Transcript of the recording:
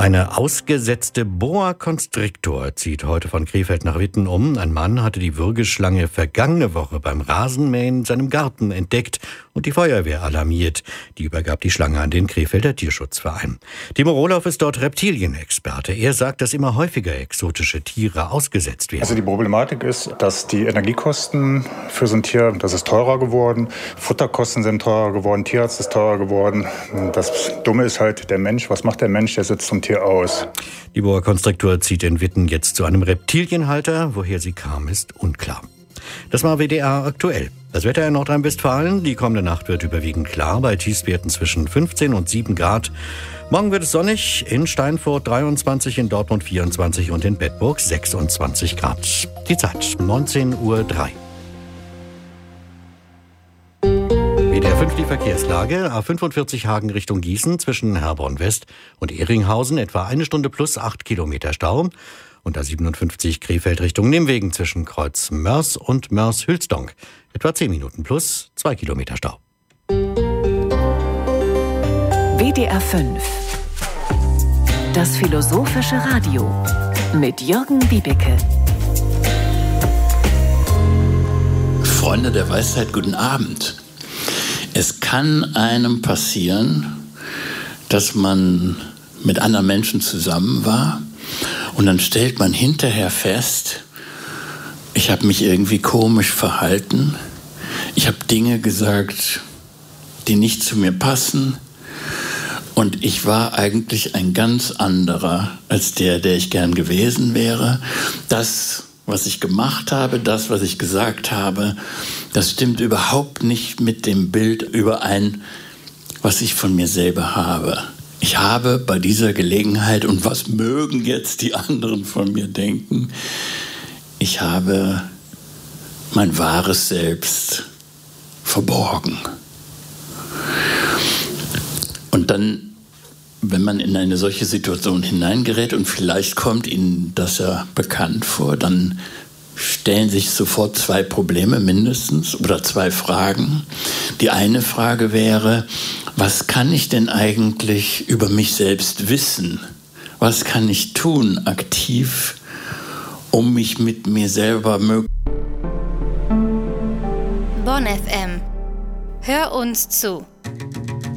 Eine ausgesetzte Boa Constrictor zieht heute von Krefeld nach Witten um. Ein Mann hatte die Würgeschlange vergangene Woche beim Rasenmähen in seinem Garten entdeckt und die Feuerwehr alarmiert. Die übergab die Schlange an den Krefelder Tierschutzverein. Timo Rohloff ist dort Reptilienexperte. Er sagt, dass immer häufiger exotische Tiere ausgesetzt werden. Also die Problematik ist, dass die Energiekosten für so ein Tier, das ist teurer geworden. Futterkosten sind teurer geworden, Tierarzt ist teurer geworden. Das Dumme ist halt der Mensch. Was macht der Mensch? Der setzt zum Tier aus. Die Boa Constrictor zieht in Witten jetzt zu einem Reptilienhalter. Woher sie kam, ist unklar. Das war WDR aktuell. Das Wetter in Nordrhein-Westfalen. Die kommende Nacht wird überwiegend klar, bei Tiefstwerten zwischen 15 und 7 Grad. Morgen wird es sonnig, in Steinfurt 23, in Dortmund 24 und in Bedburg 26 Grad. Die Zeit 19:03 Uhr. WDR 5 die Verkehrslage. A45 Hagen Richtung Gießen zwischen Herborn West und Ehringhausen etwa 1 Stunde plus 8 Kilometer Stau. Und A57 Krefeld Richtung Nimwegen zwischen Kreuz Mörs und Mörs-Hülsdonk etwa 10 Minuten plus 2 Kilometer Stau. WDR 5 Das philosophische Radio mit Jürgen Wiebeke. Freunde der Weisheit, guten Abend. Es kann einem passieren, dass man mit anderen Menschen zusammen war und dann stellt man hinterher fest, ich habe mich irgendwie komisch verhalten, ich habe Dinge gesagt, die nicht zu mir passen und ich war eigentlich ein ganz anderer als der ich gern gewesen wäre. Das, was ich gemacht habe, das, was ich gesagt habe, das stimmt überhaupt nicht mit dem Bild überein, was ich von mir selber habe. Ich habe bei dieser Gelegenheit, und was mögen jetzt die anderen von mir denken, ich habe mein wahres Selbst verborgen. Und dann, wenn man in eine solche Situation hineingerät und vielleicht kommt Ihnen das ja bekannt vor, dann stellen sich sofort 2 Probleme mindestens oder 2 Fragen. Die eine Frage wäre, was kann ich denn eigentlich über mich selbst wissen? Was kann ich tun aktiv, um mich mit mir selber Bonn FM. Hör uns zu.